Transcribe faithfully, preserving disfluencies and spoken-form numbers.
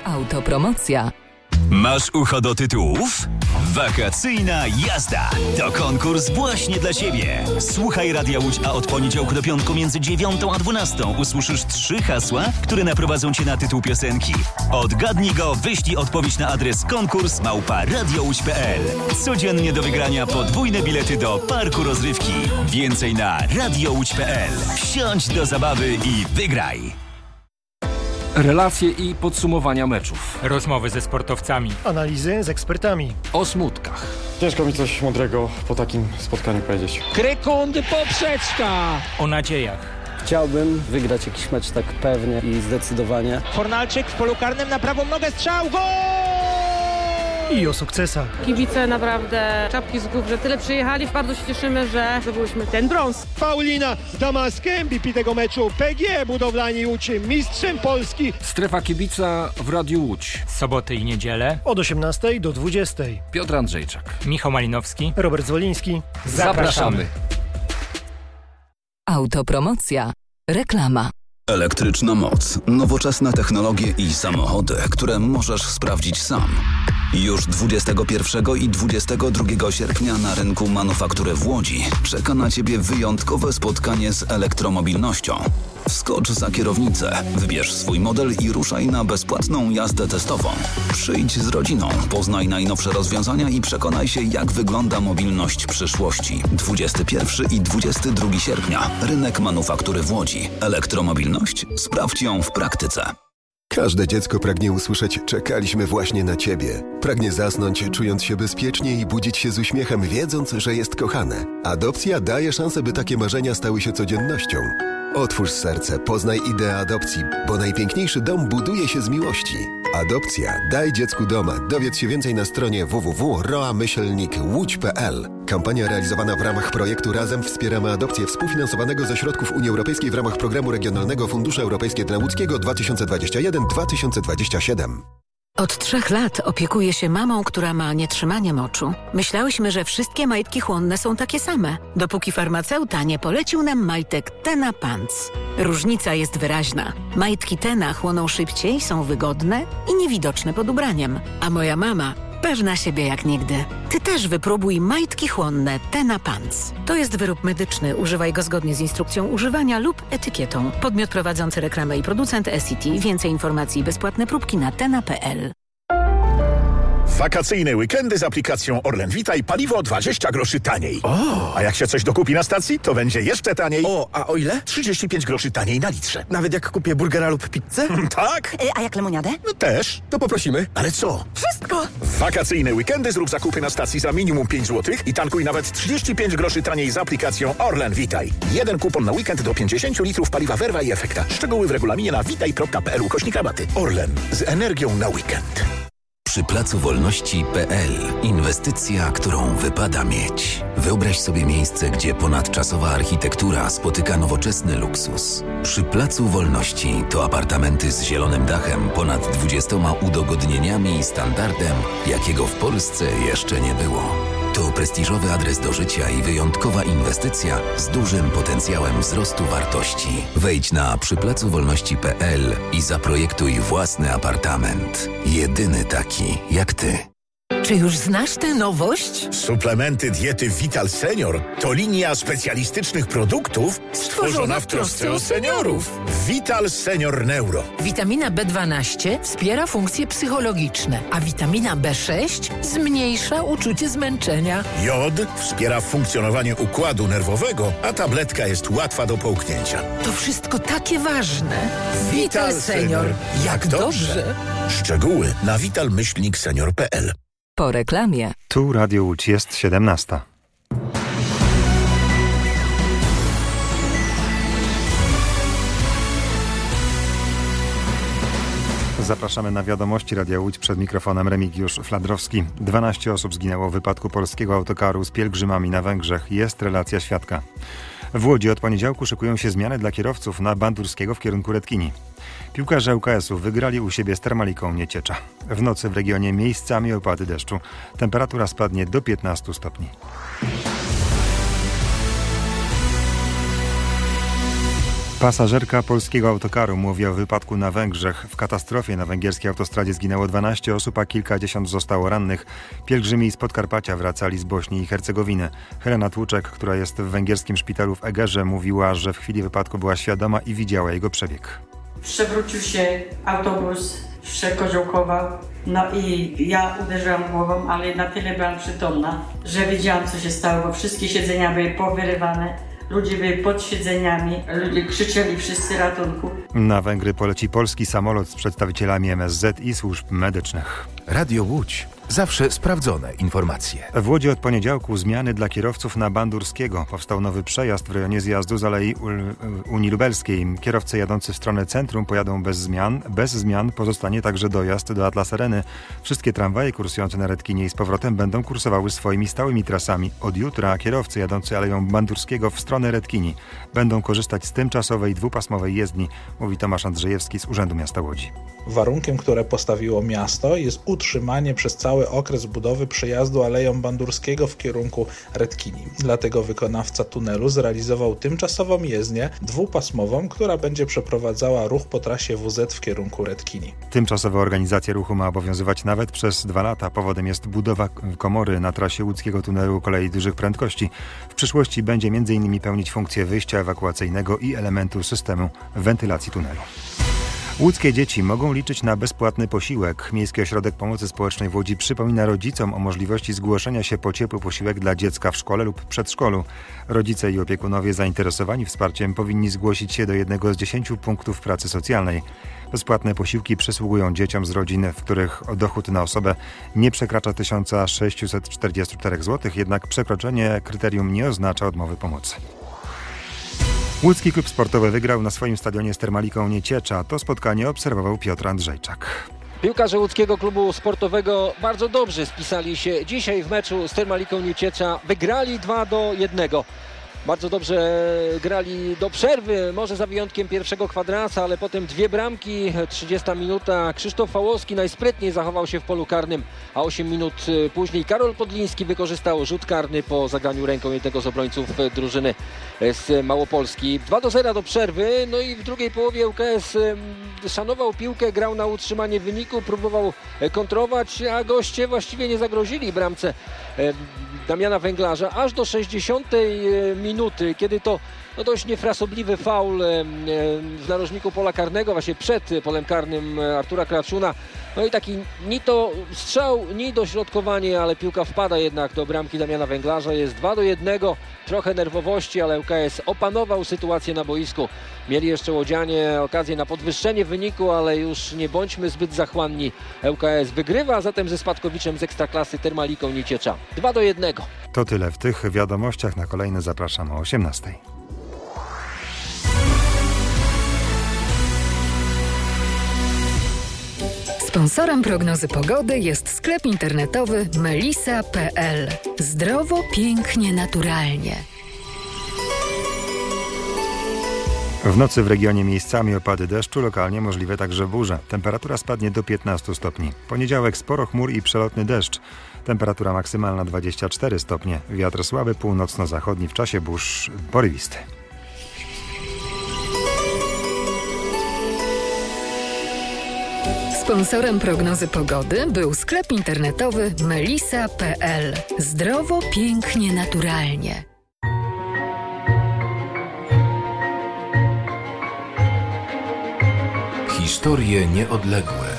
Autopromocja. Masz ucho do tytułów? Wakacyjna jazda to konkurs właśnie dla Ciebie. Słuchaj Radia Łódź, a od poniedziałku do piątku między dziewiątą a dwunastą usłyszysz trzy hasła, które naprowadzą Cię na tytuł piosenki. Odgadnij go, wyślij odpowiedź na adres konkurs małpa radiołódź kropka p l. Codziennie do wygrania podwójne bilety do parku rozrywki. Więcej na radiołódź kropka p l. Wsiądź do zabawy i wygraj! Relacje i podsumowania meczów. Rozmowy ze sportowcami. Analizy z ekspertami. O smutkach. Ciężko mi coś mądrego po takim spotkaniu powiedzieć. Krykundy poprzeczka. O nadziejach. Chciałbym wygrać jakiś mecz tak pewnie i zdecydowanie. Fornalczyk w polu karnym na prawą nogę, strzał, gol! I o sukcesach. Kibice naprawdę czapki z głów, że tyle przyjechali. Bardzo się cieszymy, że zdobyliśmy ten brąz. Paulina Damask, M V P tego meczu. P G Budowlani Łódź, mistrzem Polski. Strefa kibica w Radiu Łódź. Soboty i niedzielę. Od osiemnastej do dwudziestej. Piotr Andrzejczak. Michał Malinowski. Robert Zwoliński. Zapraszamy. Autopromocja. Reklama. Elektryczna moc, nowoczesne technologie i samochody, które możesz sprawdzić sam. Już dwudziestego pierwszego i dwudziestego drugiego sierpnia na rynku manufaktury w Łodzi czeka na Ciebie wyjątkowe spotkanie z elektromobilnością. Wskocz za kierownicę, wybierz swój model i ruszaj na bezpłatną jazdę testową. Przyjdź z rodziną, poznaj najnowsze rozwiązania i przekonaj się, jak wygląda mobilność przyszłości. dwudziestego pierwszego i dwudziestego drugiego sierpnia. Rynek manufaktury w Łodzi. Elektromobilność? Sprawdź ją w praktyce. Każde dziecko pragnie usłyszeć „czekaliśmy właśnie na Ciebie”. Pragnie zasnąć, czując się bezpiecznie i budzić się z uśmiechem, wiedząc, że jest kochane. Adopcja daje szansę, by takie marzenia stały się codziennością. Otwórz serce, poznaj ideę adopcji, bo najpiękniejszy dom buduje się z miłości. Adopcja. Daj dziecku doma. Dowiedz się więcej na stronie w w w kropka roa myślnik łódź kropka p l. Kampania realizowana w ramach projektu Razem wspieramy adopcję współfinansowanego ze środków Unii Europejskiej w ramach Programu Regionalnego Fundusze Europejskie dla Łódzkiego dwa tysiące dwudziesty pierwszy do dwa tysiące dwudziestego siódmego. Od trzech lat opiekuję się mamą, która ma nietrzymanie moczu. Myślałyśmy, że wszystkie majtki chłonne są takie same, dopóki farmaceuta nie polecił nam majtek Tena Pants. Różnica jest wyraźna. Majtki Tena chłoną szybciej, są wygodne i niewidoczne pod ubraniem. A moja mama pewna siebie jak nigdy. Ty też wypróbuj majtki chłonne Tena Pants. To jest wyrób medyczny. Używaj go zgodnie z instrukcją używania lub etykietą. Podmiot prowadzący reklamę i producent S E T. Więcej informacji i bezpłatne próbki na tena kropka p l. Wakacyjne weekendy z aplikacją Orlen Vita i paliwo dwadzieścia groszy taniej. O! A jak się coś dokupi na stacji, to będzie jeszcze taniej. O, a o ile? trzydzieści pięć groszy taniej na litrze. Nawet jak kupię burgera lub pizzę? Tak. Y, a jak lemoniadę? No też. To poprosimy. Ale co? Wszystko! W wakacyjne weekendy zrób zakupy na stacji za minimum pięć złotych i tankuj nawet trzydzieści pięć groszy taniej z aplikacją Orlen Vitaj. Jeden kupon na weekend do pięćdziesiąt litrów paliwa Verva i Efekta. Szczegóły w regulaminie na witaj kropka p l ukośnik rabaty. Orlen. Z energią na weekend. Przy Placu Wolności kropka p l. Inwestycja, którą wypada mieć. Wyobraź sobie miejsce, gdzie ponadczasowa architektura spotyka nowoczesny luksus. Przy Placu Wolności to apartamenty z zielonym dachem, ponad dwudziestoma udogodnieniami i standardem, jakiego w Polsce jeszcze nie było. To prestiżowy adres do życia i wyjątkowa inwestycja z dużym potencjałem wzrostu wartości. Wejdź na przy placu wolności kropka p l i zaprojektuj własny apartament. Jedyny taki jak ty. Czy już znasz tę nowość? Suplementy diety Vital Senior to linia specjalistycznych produktów stworzona w trosce o seniorów. Vital Senior Neuro. Witamina B dwanaście wspiera funkcje psychologiczne, a witamina B sześć zmniejsza uczucie zmęczenia. Jod wspiera funkcjonowanie układu nerwowego, a tabletka jest łatwa do połknięcia. To wszystko takie ważne. Vital Senior. Jak dobrze. Szczegóły na vital myślnik senior kropka p l. Po reklamie. Tu Radio Łódź, jest siedemnasta. Zapraszamy na wiadomości Radia Łódź, przed mikrofonem Remigiusz Fladrowski. dwanaście osób zginęło w wypadku polskiego autokaru z pielgrzymami na Węgrzech. Jest relacja świadka. W Łodzi od poniedziałku szykują się zmiany dla kierowców na Bandurskiego w kierunku Redkini. Piłkarze U K S-u wygrali u siebie z Termaliką Nieciecza. W nocy w regionie miejscami opady deszczu. Temperatura spadnie do piętnastu stopni. Pasażerka polskiego autokaru mówi o wypadku na Węgrzech. W katastrofie na węgierskiej autostradzie zginęło dwanaście osób, a kilkadziesiąt zostało rannych. Pielgrzymi z Podkarpacia wracali z Bośni i Hercegowiny. Helena Tłuczek, która jest w węgierskim szpitalu w Egerze, mówiła, że w chwili wypadku była świadoma i widziała jego przebieg. Przewrócił się autobus, przekoziołkował, no i ja uderzyłam głową, ale na tyle byłam przytomna, że wiedziałam, co się stało, bo wszystkie siedzenia były powyrywane. Ludzie byli pod siedzeniami, ludzie krzyczeli wszyscy ratunku. Na Węgry poleci polski samolot z przedstawicielami M S Z i służb medycznych. Radio Łódź. Zawsze sprawdzone informacje. W Łodzi od poniedziałku zmiany dla kierowców na Bandurskiego. Powstał nowy przejazd w rejonie zjazdu z Alei Unii Lubelskiej. Kierowcy jadący w stronę centrum pojadą bez zmian. Bez zmian pozostanie także dojazd do Atlas Areny. Wszystkie tramwaje kursujące na Redkinie i z powrotem będą kursowały swoimi stałymi trasami. Od jutra kierowcy jadący Aleją Bandurskiego w stronę Redkini będą korzystać z tymczasowej dwupasmowej jezdni, mówi Tomasz Andrzejewski z Urzędu Miasta Łodzi. Warunkiem, które postawiło miasto, jest utrzymanie przez cały okres budowy przejazdu Aleją Bandurskiego w kierunku Redkini. Dlatego wykonawca tunelu zrealizował tymczasową jezdnię dwupasmową, która będzie przeprowadzała ruch po trasie W Z w kierunku Redkini. Tymczasowa organizacja ruchu ma obowiązywać nawet przez dwa lata. Powodem jest budowa komory na trasie łódzkiego tunelu kolei dużych prędkości. W przyszłości będzie między innymi pełnić funkcję wyjścia ewakuacyjnego i elementu systemu wentylacji tunelu. Łódzkie dzieci mogą liczyć na bezpłatny posiłek. Miejski Ośrodek Pomocy Społecznej w Łodzi przypomina rodzicom o możliwości zgłoszenia się po ciepły posiłek dla dziecka w szkole lub przedszkolu. Rodzice i opiekunowie zainteresowani wsparciem powinni zgłosić się do jednego z dziesięciu punktów pracy socjalnej. Bezpłatne posiłki przysługują dzieciom z rodzin, w których dochód na osobę nie przekracza tysiąc sześćset czterdzieści cztery złotych, jednak przekroczenie kryterium nie oznacza odmowy pomocy. Łódzki klub sportowy wygrał na swoim stadionie z Termaliką Nieciecza. To spotkanie obserwował Piotr Andrzejczak. Piłkarze łódzkiego klubu sportowego bardzo dobrze spisali się dzisiaj w meczu z Termaliką Nieciecza. Wygrali dwa do jednego. Bardzo dobrze grali do przerwy, może za wyjątkiem pierwszego kwadransa, ale potem dwie bramki, trzydziesta minuta. Krzysztof Fałowski najsprytniej zachował się w polu karnym, a osiem minut później Karol Podliński wykorzystał rzut karny po zagraniu ręką jednego z obrońców drużyny z Małopolski. dwa do zera do przerwy, no i w drugiej połowie L K S szanował piłkę, grał na utrzymanie wyniku, próbował kontrować, a goście właściwie nie zagrozili bramce Damiana Węglarza aż do sześćdziesiątej minuty, kiedy to no dość niefrasobliwy faul w narożniku pola karnego, właśnie przed polem karnym Artura Kraczuna. No i taki ni to strzał, ni dośrodkowanie, ale piłka wpada jednak do bramki Damiana Węglarza. Jest dwa do jednego, trochę nerwowości, ale L K S opanował sytuację na boisku. Mieli jeszcze łodzianie okazję na podwyższenie wyniku, ale już nie bądźmy zbyt zachłanni. L K S wygrywa zatem ze spadkowiczem z Ekstraklasy Termaliką Nieciecza. dwa do jednego. To tyle w tych wiadomościach. Na kolejne zapraszam o osiemnastej. Sponsorem prognozy pogody jest sklep internetowy melisa kropka p l. Zdrowo, pięknie, naturalnie. W nocy w regionie miejscami opady deszczu, lokalnie możliwe także burze. Temperatura spadnie do piętnastu stopni. Poniedziałek sporo chmur i przelotny deszcz. Temperatura maksymalna dwadzieścia cztery stopnie. Wiatr słaby północno-zachodni, w czasie burz porywisty. Sponsorem prognozy pogody był sklep internetowy melisa kropka p l. Zdrowo, pięknie, naturalnie. Historie nieodległe.